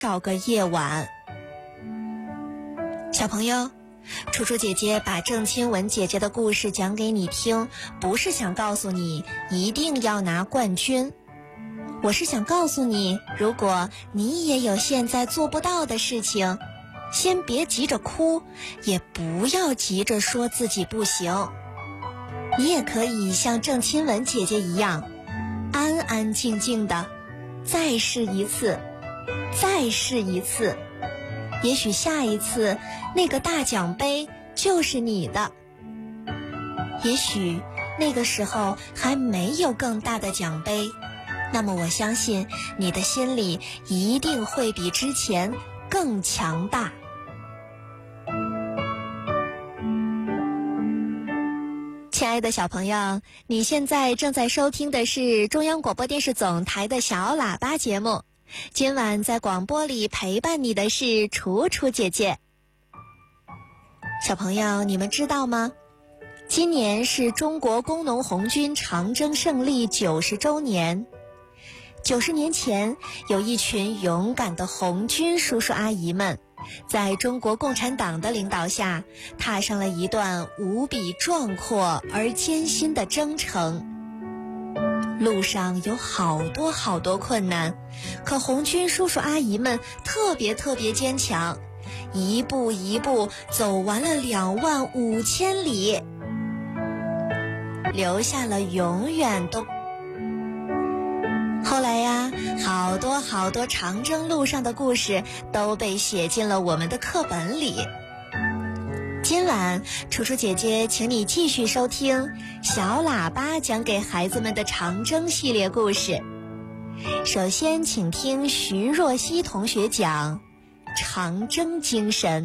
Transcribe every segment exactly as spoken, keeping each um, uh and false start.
找个夜晚。小朋友，楚楚姐姐把郑清文姐姐的故事讲给你听，不是想告诉你一定要拿冠军，我是想告诉你，如果你也有现在做不到的事情，先别急着哭，也不要急着说自己不行。你也可以像郑清文姐姐一样，安安静静的再试一次，再试一次，也许下一次那个大奖杯就是你的，也许那个时候还没有更大的奖杯，那么我相信你的心里一定会比之前更强大。亲爱的小朋友，你现在正在收听的是中央广播电视总台的小喇叭节目。今晚在广播里陪伴你的是楚楚姐姐。小朋友，你们知道吗？今年是中国工农红军长征胜利九十周年。九十年前，有一群勇敢的红军叔叔阿姨们，在中国共产党的领导下，踏上了一段无比壮阔而艰辛的征程。路上有好多好多困难，可红军叔叔阿姨们特别特别坚强，一步一步走完了两万五千里，留下了永远都后来呀，好多好多长征路上的故事都被写进了我们的课本里。今晚，楚楚姐姐请你继续收听小喇叭讲给孩子们的长征系列故事。首先，请听徐若曦同学讲长征精神。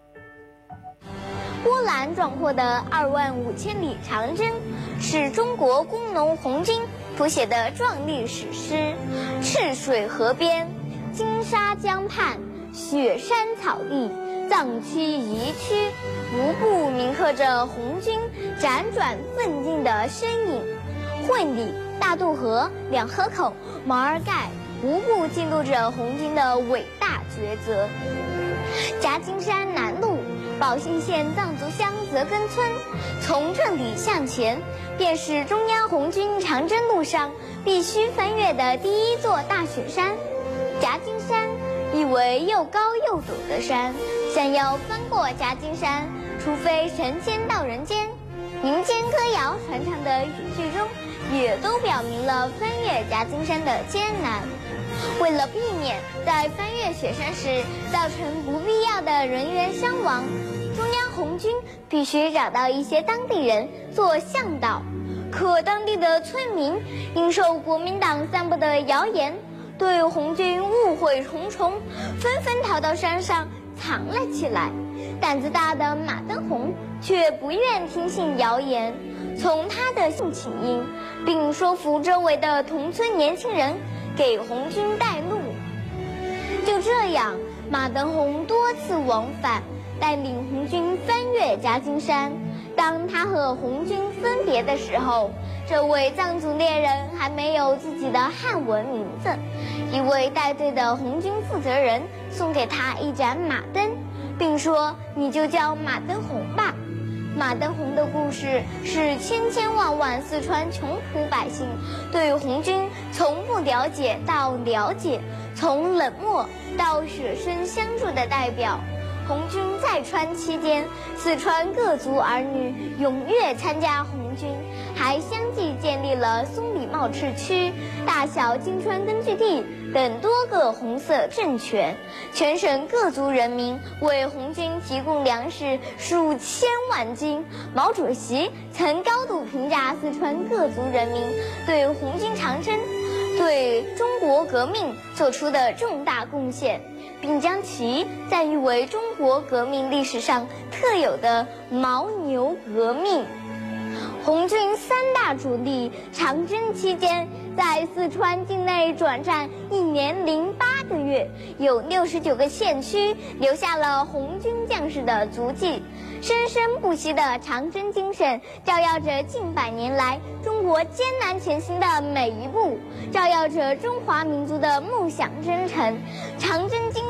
波澜壮阔的二万五千里长征，是中国工农红军谱写的壮丽史诗。赤水河边，金沙江畔，雪山草地，藏区彝区，无不铭刻着红军辗转奋进的身影。会理、大渡河、两河口、毛尔盖，无不记录着红军的伟大抉择。夹金山南路，保兴县藏族乡泽根村，从这里向前，便是中央红军长征路上必须翻越的第一座大雪山——夹金山，意为又高又陡的山。想要翻过夹金山，除非神仙到人间。民间歌谣传唱的语句中，也都表明了翻越夹金山的艰难。为了避免在翻越雪山时造成不必要的人员伤亡，中央红军必须找到一些当地人做向导。可当地的村民因受国民党散布的谣言，对红军误会重重，纷纷逃到山上藏了起来。胆子大的马登洪却不愿听信谣言，从他的性起因，并说服周围的同村年轻人给红军带路。就这样，马登洪多次往返，带领红军翻越夹金山。当他和红军分别的时候，这位藏族猎人还没有自己的汉文名字。一位带队的红军负责人送给他一盏马灯，并说：“你就叫马登洪吧。”马登洪的故事是千千万万四川穷苦百姓对红军从不了解到了解，从冷漠到舍身相助的代表。红军在川期间，四川各族儿女踊跃参加红军，还相继建立了松里茂赤区、大小金川根据地等多个红色政权。全省各族人民为红军提供粮食数千万斤。毛主席曾高度评价四川各族人民对红军长征、对中国革命做出的重大贡献，并将其赞誉为中国革命历史上特有的牦牛革命。红军三大主力长征期间在四川境内转战一年零八个月，有六十九个县区留下了红军将士的足迹。生生不息的长征精神，照耀着近百年来中国艰难前行的每一步，照耀着中华民族的梦想征程。长征精